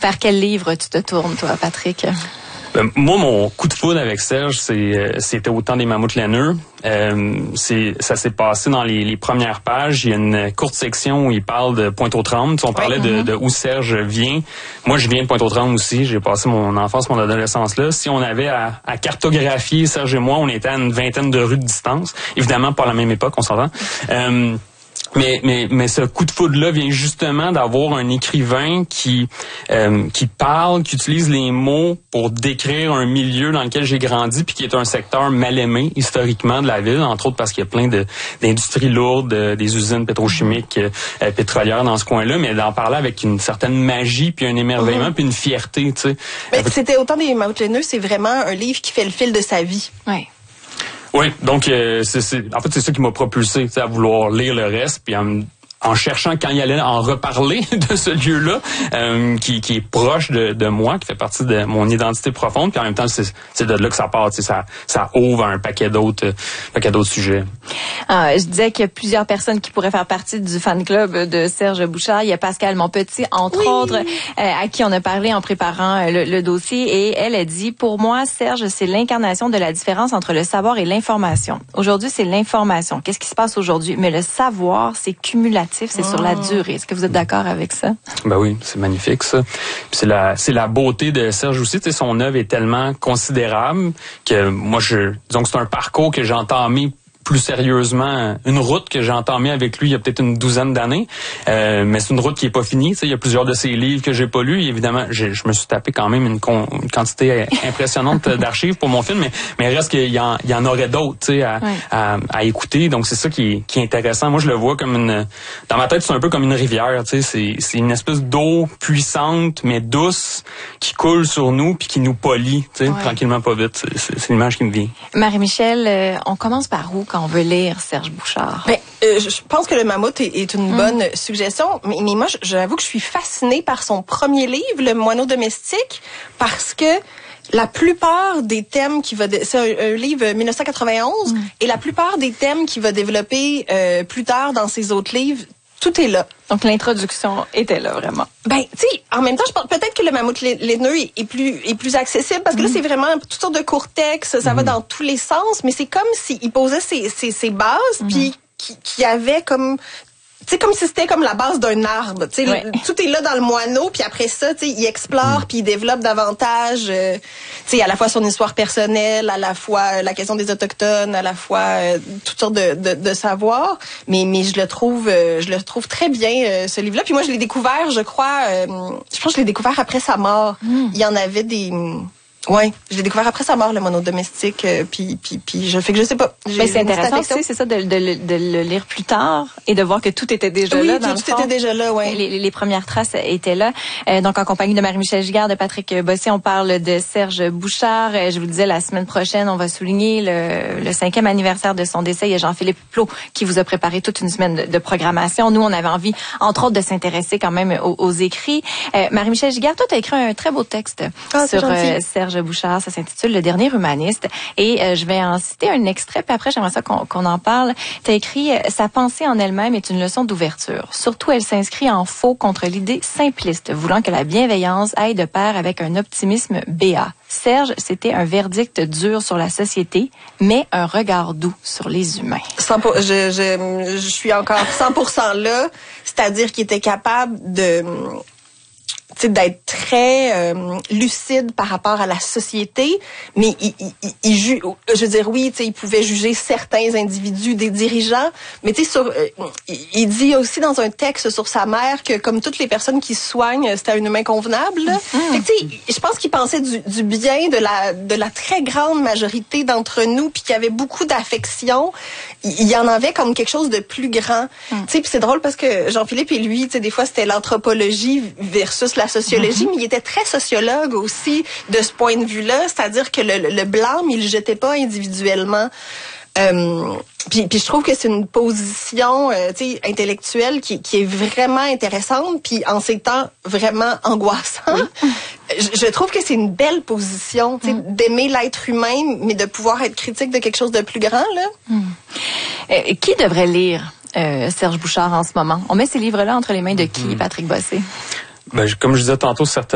Vers quel livre tu te tournes, toi, Patrick? Moi, mon coup de foudre avec Serge, c'était au temps des Mammouths laineux. Ça s'est passé dans les premières pages. Il y a une courte section où il parle de Pointe-aux-Trembles. On parlait de où Serge vient. Moi, je viens de Pointe-aux-Trembles aussi. J'ai passé mon enfance, mon adolescence là. Si on avait à cartographier, Serge et moi, on était à une vingtaine de rues de distance. Évidemment, pas à la même époque, on s'entend. Mais ce coup de foudre-là vient justement d'avoir un écrivain qui parle, qui utilise les mots pour décrire un milieu dans lequel j'ai grandi, puis qui est un secteur mal aimé historiquement de la ville, entre autres parce qu'il y a plein d'industries lourdes, des usines pétrochimiques, pétrolières dans ce coin-là, mais d'en parler avec une certaine magie, puis un émerveillement, puis une fierté, tu sais. Mais c'était autant des Mammouths laineux, c'est vraiment un livre qui fait le fil de sa vie. Oui. Oui, donc en fait c'est ça qui m'a propulsé à vouloir lire le reste, puis en cherchant quand il allait en reparler de ce lieu-là, qui est proche de moi, qui fait partie de mon identité profonde, puis en même temps c'est de là que ça part, ça ouvre un paquet d'autres sujets. Je disais qu'il y a plusieurs personnes qui pourraient faire partie du fan club de Serge Bouchard. Il y a Pascal Monpetit, entre autres, à qui on a parlé en préparant le dossier, et elle a dit: pour moi, Serge, c'est l'incarnation de la différence entre le savoir et l'information. Aujourd'hui, c'est l'information. Qu'est-ce qui se passe aujourd'hui? Mais le savoir, c'est cumulatif, c'est sur la durée. Est-ce que vous êtes d'accord avec ça? Ben oui, c'est magnifique, ça. Puis c'est la beauté de Serge aussi. Tu sais, son œuvre est tellement considérable que moi, disons que c'est un parcours que j'ai entamé plus sérieusement, une route que j'ai entamée avec lui il y a peut-être une douzaine d'années, mais c'est une route qui est pas finie. Tu sais, il y a plusieurs de ses livres que j'ai pas lus. Évidemment, je me suis tapé quand même une quantité impressionnante d'archives pour mon film, mais il reste qu'il y en aurait d'autres, tu sais, à écouter. Donc c'est ça qui est intéressant. Moi, je le vois comme dans ma tête, c'est un peu comme une rivière. Tu sais, c'est une espèce d'eau puissante mais douce qui coule sur nous puis qui nous polie, tu sais, tranquillement, pas vite. C'est l'image qui me vient. Marie-Michel, on commence par où quand on veut lire Serge Bouchard? Ben, je pense que le Mammouth est une bonne suggestion, mais moi, j'avoue que je suis fascinée par son premier livre, Le Moineau domestique, parce que la plupart des thèmes c'est un livre 1991, et la plupart des thèmes qu'il va développer plus tard dans ses autres livres, tout est là. Donc l'introduction était là, vraiment. Ben, tu sais, en même temps, je pense peut-être que le Mammouth laineux est plus accessible, parce que là, c'est vraiment toutes sortes de courts textes, ça va dans tous les sens, mais c'est comme s'il posait ses bases, puis qui avait comme... Tu sais, comme si c'était comme la base d'un arbre. Tu sais, tout est là dans le moineau, puis après ça, tu sais, il explore, puis il développe davantage, tu sais, à la fois son histoire personnelle, à la fois la question des autochtones, à la fois toutes sortes de savoirs. Mais je le trouve très bien, ce livre-là. Puis moi, je l'ai découvert, je crois, je pense que je l'ai découvert après sa mort. Il y en avait des... Ouais, je l'ai découvert après sa mort, Le Moineau domestique, puis je sais pas. Mais c'est intéressant aussi, c'est ça, de le lire plus tard et de voir que tout était déjà là. Oui, tout était déjà là, ouais. Les premières traces étaient là. Donc, en compagnie de Marie-Michel Giguère, de Patrick Bossy, on parle de Serge Bouchard. Je vous le disais, la semaine prochaine, on va souligner le 5e anniversaire de son décès. Il y a Jean-Philippe Plot qui vous a préparé toute une semaine de programmation. Nous, on avait envie, entre autres, de s'intéresser quand même aux écrits. Marie-Michel Giguère, toi, tu as écrit un très beau texte sur Serge Bouchard. Ça s'intitule Le dernier humaniste. Et je vais en citer un extrait, puis après, j'aimerais ça qu'on en parle. Tu as écrit « Sa pensée en elle-même est une leçon d'ouverture. Surtout, elle s'inscrit en faux contre l'idée simpliste, voulant que la bienveillance aille de pair avec un optimisme béat. Serge, c'était un verdict dur sur la société, mais un regard doux sur les humains. » Je suis encore 100% là, c'est-à-dire qu'il était capable d'être très lucide par rapport à la société, mais je veux dire, oui, il pouvait juger certains individus, des dirigeants, mais tu sais, il dit aussi dans un texte sur sa mère que comme toutes les personnes qui se soignent, c'était un humain convenable. Fait que, tu sais, je pense qu'il pensait du bien de la très grande majorité d'entre nous, puis qu'il y avait beaucoup d'affection. Il y en avait comme quelque chose de plus grand. Tu sais, puis c'est drôle parce que Jean-Philippe et lui, tu sais, des fois c'était l'anthropologie versus la sociologie, mais il était très sociologue aussi de ce point de vue-là, c'est-à-dire que le blâme, il le jetait pas individuellement. Puis je trouve que c'est une position intellectuelle qui est vraiment intéressante, puis en ces temps vraiment angoissant. Je trouve que c'est une belle position, d'aimer l'être humain, mais de pouvoir être critique de quelque chose de plus grand, là. Qui devrait lire Serge Bouchard en ce moment? On met ces livres-là entre les mains de qui, Patrick Bossé? Ben, comme je disais tantôt, certains